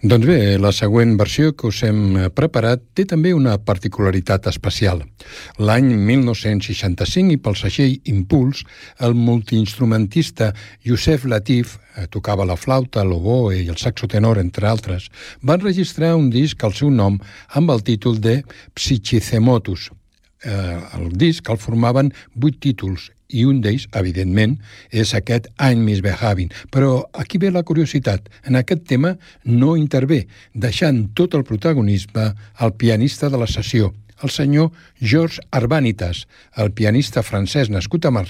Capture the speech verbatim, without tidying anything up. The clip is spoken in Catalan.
Doncs bé, la següent versió que us hem preparat té també una particularitat especial. L'any mil nou-cents seixanta-cinc i pel segell Impuls, el multiinstrumentista Yusef Lateef, tocava la flauta, l'oboe i el saxo tenor, entre altres, van registrar un disc al seu nom amb el títol de Psychizemotus. El disc el formaven vuit títols i un d'ells, evidentment, és aquest Ein Missbehavin. Però aquí ve la curiositat. En aquest tema no intervé, deixant tot el protagonisme al pianista de la sessió, el senyor Georges Arbanitas, el pianista francès nascut a Marseille,